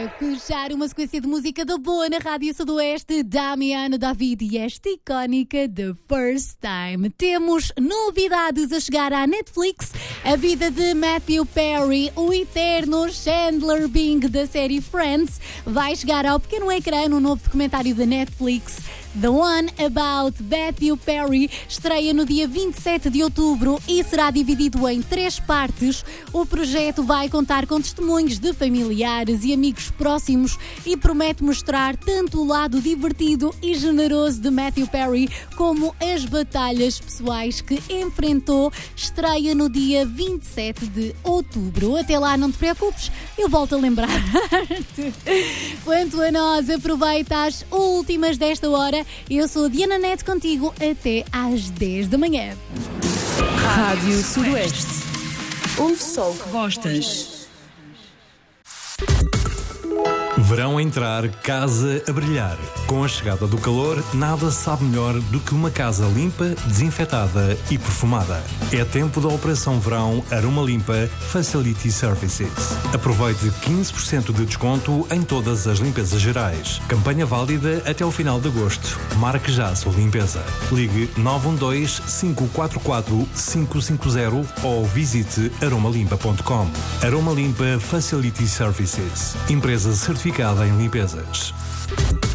A fechar uma sequência de música da boa na Rádio Sudoeste, Damiano David e esta icónica The First Time. Temos novidades a chegar à Netflix. A vida de Matthew Perry, o eterno Chandler Bing da série Friends, vai chegar ao pequeno ecrã no novo documentário da Netflix. The One About Matthew Perry estreia no dia 27 de outubro e será dividido em 3 partes. O projeto vai contar com testemunhos de familiares e amigos próximos e promete mostrar tanto o lado divertido e generoso de Matthew Perry como as batalhas pessoais que enfrentou. Estreia no dia 27 de outubro. Até lá, não te preocupes, eu volto a lembrar-te. Quanto a nós, aproveita as últimas desta hora. Eu sou a Diana Neto, contigo até às 10 da manhã. Rádio Sudoeste. Ouve só o que gostas. Verão a entrar, casa a brilhar. Com a chegada do calor, nada sabe melhor do que uma casa limpa, desinfetada e perfumada. É tempo da Operação Verão Aroma Limpa Facility Services. Aproveite 15% de desconto em todas as limpezas gerais. Campanha válida até o final de agosto. Marque já a sua limpeza. Ligue 912-544-550 ou visite aromalimpa.com. Aroma Limpa Facility Services. Empresa certificada em limpezas.